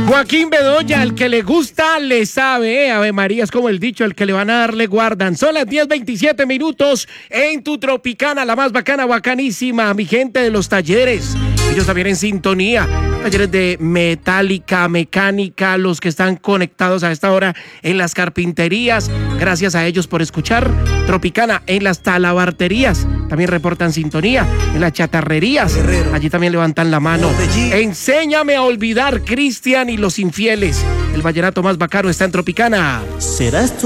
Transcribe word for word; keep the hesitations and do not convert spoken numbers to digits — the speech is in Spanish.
Joaquín Bedoya, el que le gusta, le sabe, ¿eh? Ave María, es como el dicho, el que le van a dar, le guardan. Son las diez veintisiete minutos en tu Tropicana, la más bacana, bacanísima, mi gente de los talleres. Ellos también en sintonía. Talleres de metálica, mecánica, los que están conectados a esta hora en las carpinterías. Gracias a ellos por escuchar Tropicana. En las talabarterías también reportan sintonía. En las chatarrerías, allí también levantan la mano. Enséñame a olvidar, Cristian y los infieles. El vallenato más bacano está en Tropicana. ¿Serás tú?